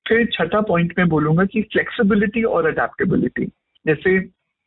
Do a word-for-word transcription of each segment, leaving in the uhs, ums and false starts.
फिर छठा पॉइंट में बोलूंगा कि फ्लेक्सिबिलिटी और अडेप्टेबिलिटी। जैसे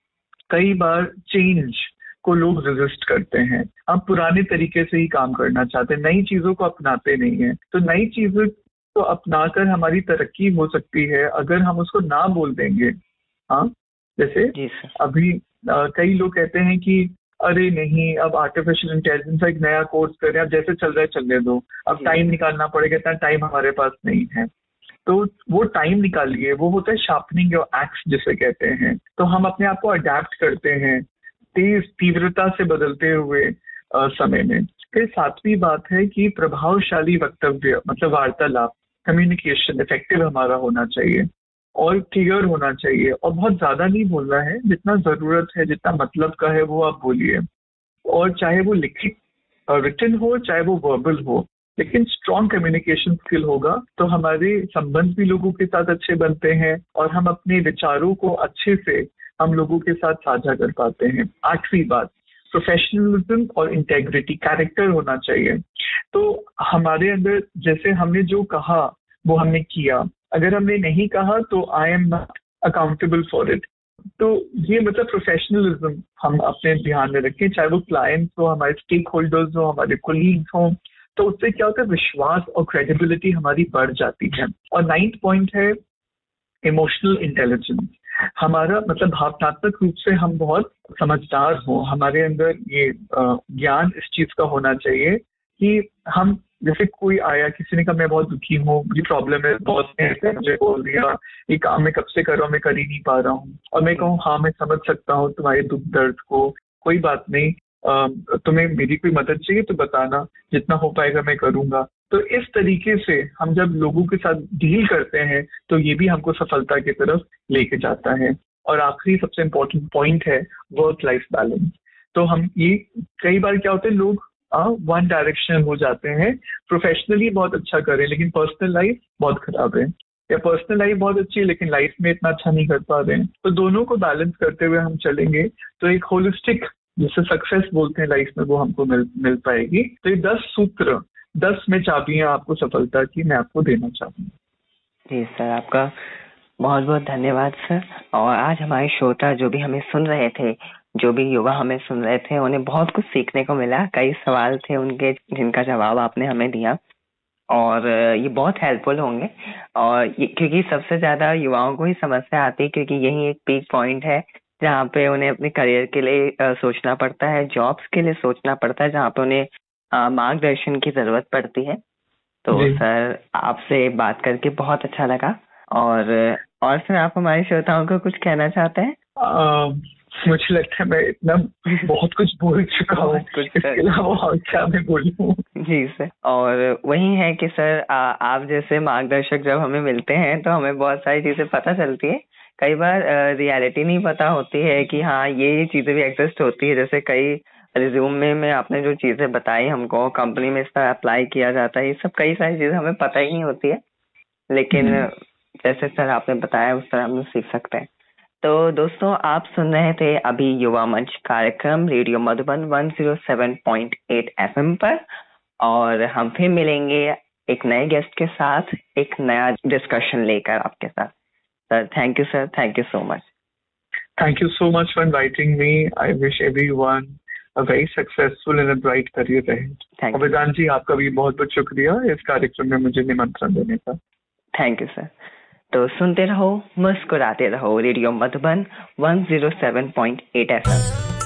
कई बार चेंज को लोग रेजिस्ट करते हैं, हम पुराने तरीके से ही काम करना चाहते हैं, नई चीजों को अपनाते नहीं हैं। तो नई चीजों को अपनाकर हमारी तरक्की हो सकती है अगर हम उसको ना बोल देंगे। हाँ, जैसे अभी आ, कई लोग कहते हैं कि अरे नहीं, अब आर्टिफिशियल इंटेलिजेंस का एक नया कोर्स कर रहे हैं, अब जैसे चल रहा है चलने दो, अब टाइम निकालना पड़ेगा, इतना टाइम हमारे पास नहीं है। तो वो टाइम निकालिए, वो होता है शार्पनिंग योर एक्स जिसे कहते हैं। तो हम अपने आप को अडेप्ट करते हैं तेज तीव्रता से बदलते हुए आ, समय में। फिर सातवीं बात है कि प्रभावशाली वक्तव्य मतलब वार्तालाप, कम्युनिकेशन इफेक्टिव हमारा होना चाहिए और क्लियर होना चाहिए, और बहुत ज्यादा नहीं बोलना है, जितना जरूरत है, जितना मतलब का है वो आप बोलिए। और चाहे वो लिखित रिटन हो चाहे वो वर्बल हो, लेकिन स्ट्रॉन्ग कम्युनिकेशन स्किल होगा तो हमारे संबंध भी लोगों के साथ अच्छे बनते हैं और हम अपने विचारों को अच्छे से हम लोगों के साथ साझा कर पाते हैं। आठवीं बात, प्रोफेशनलिज्म और इंटेग्रिटी, कैरेक्टर होना चाहिए। तो हमारे अंदर जैसे हमने जो कहा वो हमने किया, अगर हमने नहीं कहा तो I am not accountable for it. तो ये मतलब प्रोफेशनलिज्म हम अपने ध्यान में रखें, चाहे वो क्लाइंट्स हो, हमारे स्टेक होल्डर्स हो, हमारे कोलीग्स हो। तो उससे क्या होता है, विश्वास और क्रेडिबिलिटी हमारी बढ़ जाती है। और नाइन्थ पॉइंट है इमोशनल इंटेलिजेंस। हमारा मतलब भावनात्मक रूप से हम बहुत समझदार हो, हमारे अंदर ये ज्ञान इस चीज का होना चाहिए कि हम, जैसे कोई आया, किसी ने कहा मैं बहुत दुखी हूँ, ये प्रॉब्लम है, बॉस ने ऐसे मुझे बोल दिया, ये काम मैं कब से कर रहा हूँ, मैं कर ही नहीं पा रहा हूँ, और मैं कहूँ हाँ मैं समझ सकता हूँ तुम्हारे दुख दर्द को, कोई बात नहीं, तुम्हें मेरी कोई मदद चाहिए तो बताना, जितना हो पाएगा मैं करूंगा। तो इस तरीके से हम जब लोगों के साथ डील करते हैं तो ये भी हमको सफलता की तरफ लेके जाता है। और आखिरी सबसे इम्पोर्टेंट पॉइंट है वर्क लाइफ बैलेंस। तो हम ये कई बार क्या होता है, लोग वन डायरेक्शन हो जाते हैं, प्रोफेशनली बहुत अच्छा करें लेकिन पर्सनल लाइफ बहुत खराब है, या पर्सनल लाइफ बहुत अच्छी है लेकिन लाइफ में इतना अच्छा नहीं कर पा रहे हैं। तो दोनों को बैलेंस करते हुए हम चलेंगे तो एक होलिस्टिक जिसे सक्सेस बोलते हैं लाइफ में, वो हमको मिल मिल पाएगी। तो ये दस सूत्र, दस में चाबियां आपको सफलता की मैं आपको देना चाहूंगा। जी सर, आपका बहुत बहुत धन्यवाद सर। और आज हमारे श्रोता जो भी हमें सुन रहे थे, जो भी युवा हमें सुन रहे थे, उन्हें बहुत कुछ सीखने को मिला। कई सवाल थे उनके जिनका जवाब आपने हमें दिया और ये बहुत हेल्पफुल होंगे। और क्योंकि सबसे ज्यादा युवाओं को ही समस्या आती है, क्योंकि यही एक पीक पॉइंट है जहाँ पे उन्हें अपने करियर के लिए आ, सोचना पड़ता है, जॉब्स के लिए सोचना पड़ता है, जहाँ पे उन्हें मार्गदर्शन की जरूरत पड़ती है। तो सर आपसे बात करके बहुत अच्छा लगा। और और सर आप हमारे श्रोताओं को कुछ कहना चाहते हैं? आ, मुझे लगता है मैं इतना बहुत कुछ बोल चुका हूँ, इसके अलावा क्या मैं बोलूँ। जी सर, और वही है कि सर आ, आप जैसे मार्गदर्शक जब हमें मिलते हैं तो हमें बहुत सारी चीजें पता चलती है। कई बार रियलिटी नहीं पता होती है कि हाँ ये ये चीजें भी एग्जिस्ट होती है। जैसे कई रिज्यूमे में आपने जो चीजें बताई हमको, कंपनी में इसका अप्लाई किया जाता है, ये सब कई सारी चीजें हमें पता ही नहीं होती है, लेकिन जैसे सर आपने बताया उस तरह हम सीख सकते हैं। तो दोस्तों, आप सुन रहे थे अभी युवा मंच कार्यक्रम radio Madhuban one zero seven point eight FM पर, और हम फिर मिलेंगे एक नए गेस्ट के साथ, एक नया डिस्कशन लेकर आपके साथ। Sir thank you sir, thank you so much. Thank you so much for inviting me. I wish everyone a very successful and a bright career ahead. और वेदांत जी आपका भी बहुत बहुत शुक्रिया इस कार्यक्रम में मुझे निमंत्रण देने का। Thank you sir. तो सुनते रहो, मुस्कुराते रहो, radio Madhuban one zero seven point eight FM.